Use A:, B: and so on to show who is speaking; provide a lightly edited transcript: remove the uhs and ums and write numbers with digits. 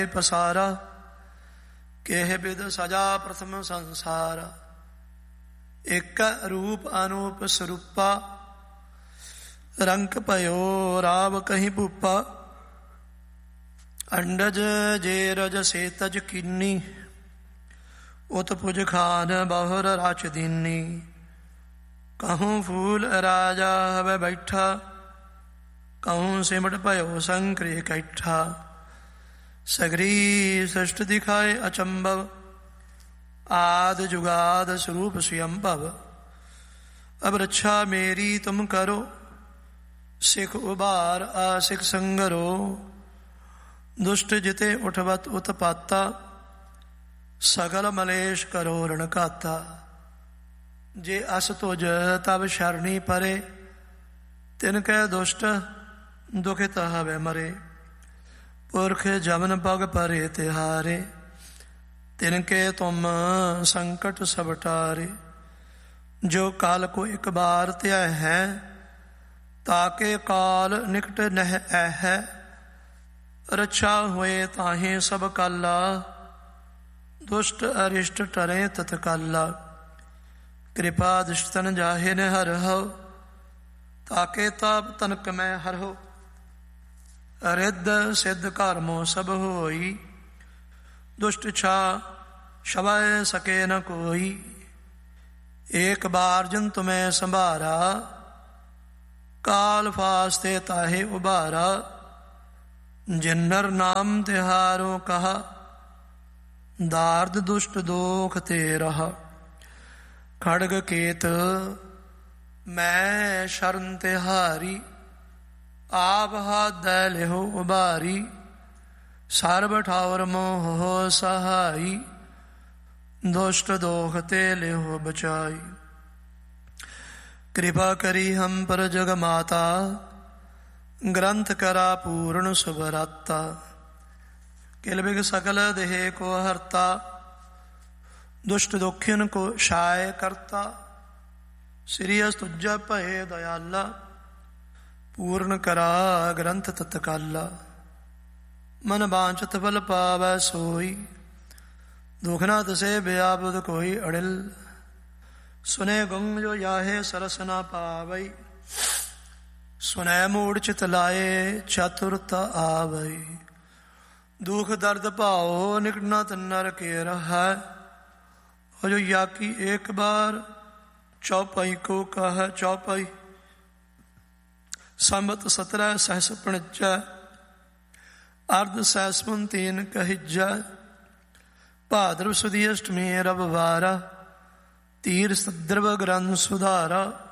A: ਪਸਾਰਾ, ਕਿਹ ਬਿਦ ਸਜਾ ਪ੍ਰਥਮ ਸੰਸਾਰ। ਇਕ ਰੂਪ ਅਨੂਪ ਸਰੂਪਾ, ਰੰਕ ਭਇਓ ਰਾਵ ਕਹੀ ਭੂਪਾ। ਅੰਡਜ ਜੇ ਰਜ ਸੇ ਤਜ ਕੀਨੀ, ਉਤ ਪੁਜ ਖਾਨ ਬਹੁਰ ਰਾਚ ਦੀਨੀ। कहूँ फूल राजा हवे बैठा, कहूँ सिमट भयो संकरे कैठा। सगरी सृष्टि दिखाए अचंभव, आद जुगाद स्वरूप स्वयंभव। अब रक्षा मेरी तुम करो, सिख उबार आसिक संगरो। दुष्ट जिते उठवत उत्पाता, सगल मलेश करो रणकाता। जे अस तुझ तब शरणी परे, तिन कै दुष्ट दुखित हवे मरे। पुरख जमन पग परे तिहारे, तिनके तुम संकट सब टारे। जो काल को एक बार त्याय है, ताके काल निकट नह है। रक्षा हुए ताहे सब काला, दुष्ट अरिष्ट टरे तत्काला। कृपा दुष्टन जाहे न हर हो, ताके ताप तनक मैं हर हो। रिद्ध सिद्ध कर्मो सब होई, दुष्ट छा शवय सके न कोई। एक बार जिन तुम्हें संभारा, काल फास्ते ताहे उबारा। जिन्नर नाम तिहारो कहा, दार्द दुष्ट दोख ते रहा। खड़ग केत मैं शरण तिहारी, आप हाथ दै लिहो उबारी। सर्ब ठावर मोह हो सहाई, दुष्ट दोख ते लिहो बचाई। कृपा करी हम पर जग माता, ग्रंथ करा पूर्ण सुभराता। किल बिग सकल देह को हरता, दुष्ट दुखियन को शाय करता। श्री अस्तुजा भय दयाला, पूर्ण करा ग्रंथ तत्काला। मन बांचत बल पावै सोई, दुख न तसे व्यापद कोई अड़िल। सुने गुंग जो याहे सरस न पावई, सुनै मूढ़ चित लाए चतुरता आवई। दुख दर्द भाओ निकट न तन्नर के रहा। और जो याकी एक बार चौपाई को कह चौपाई। संबत 17 सहस पणिजा, अर्ध सहसमन 3 कहिजा। भाद्रव सुदी अष्टमी रविवारा, तीर सद्रव ग्रंथ सुधारा।